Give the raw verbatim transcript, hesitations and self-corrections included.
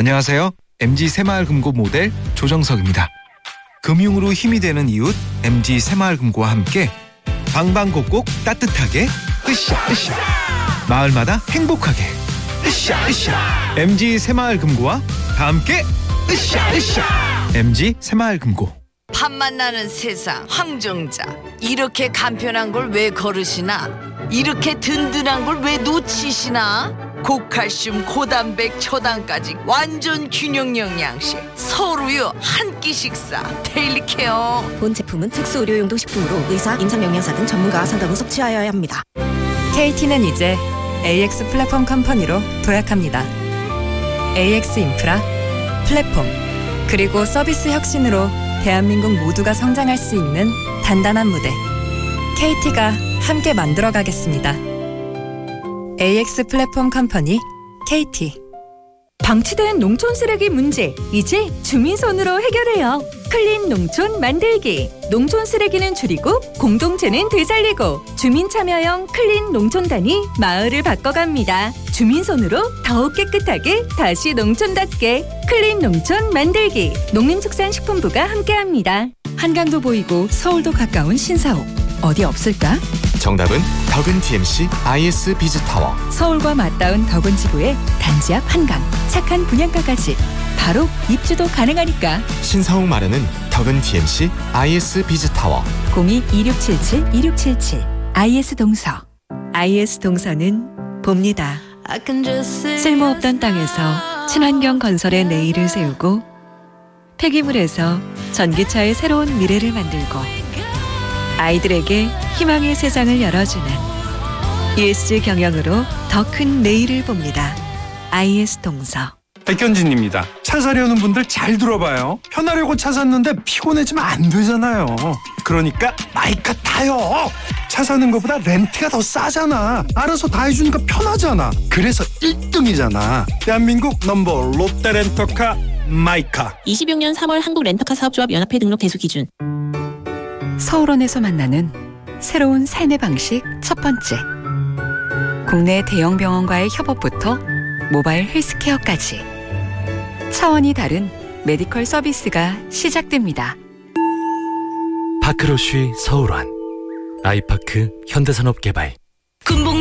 안녕하세요. 엠지 새마을금고 모델 조정석입니다. 금융으로 힘이 되는 이웃 엠지 새마을금고와 함께 방방곡곡 따뜻하게 으쌰 으쌰 마을마다 행복하게 으쌰 으쌰 엠지 새마을금고와 함께 으쌰 으쌰 엠지 새마을금고. 팝만 나는 세상 황정자, 이렇게 간편한 걸 왜 거르시나? 이렇게 든든한 걸 왜 놓치시나? 고칼슘 고단백 초당까지 완전 균형 영양식 서울우유 한 끼 식사 데일리 케어. 본 제품은 특수 의료용도 식품으로 의사, 임상영양사 등 전문가와 상담 후 섭취하여야 합니다. 케이티는 이제 에이엑스 플랫폼 컴퍼니로 도약합니다. 에이엑스 인프라, 플랫폼, 그리고 서비스 혁신으로 대한민국 모두가 성장할 수 있는 단단한 무대, 케이티가 함께 만들어가겠습니다. 에이엑스 플랫폼 컴퍼니 케이티. 방치된 농촌 쓰레기 문제, 이제 주민손으로 해결해요. 클린 농촌 만들기. 농촌 쓰레기는 줄이고 공동체는 되살리고 주민 참여형 클린 농촌단이 마을을 바꿔갑니다. 주민손으로 더욱 깨끗하게 다시 농촌답게. 클린 농촌 만들기. 농림축산식품부가 함께합니다. 한강도 보이고 서울도 가까운 신사옥. 어디 없을까? 정답은 덕은 디엠씨 아이에스 비즈타워. 서울과 맞닿은 덕은 지구의 단지 앞 한강. 착한 분양가까지. 바로 입주도 가능하니까. 신사옥 마련은 덕은 디엠씨 아이에스 비즈타워. 공이 이육칠칠 이육칠칠. 아이에스 동서. 아이에스 동서는 봅니다. 쓸모없던 땅에서 친환경 건설의 내일을 세우고 폐기물에서 전기차의 새로운 미래를 만들고 아이들에게 희망의 세상을 열어주는 이에스지 경영으로 더 큰 내일을 봅니다. 아이에스 동서. 백현진입니다. 차 사려는 분들 잘 들어봐요. 편하려고 차 샀는데 피곤해지면 안 되잖아요. 그러니까 마이카 타요. 차 사는 것보다 렌트가 더 싸잖아. 알아서 다 해주니까 편하잖아. 그래서 일 등이잖아. 대한민국 넘버 롯데렌터카 마이카. 이십육 년 삼월 한국 렌터카 사업조합 연합회 등록 대수 기준. 서울원에서 만나는 새로운 삶의 방식 첫 번째. 국내 대형 병원과의 협업부터 모바일 헬스케어까지 차원이 다른 메디컬 서비스가 시작됩니다. 파크로쉬 서울원, 아이파크 현대산업개발. 금봉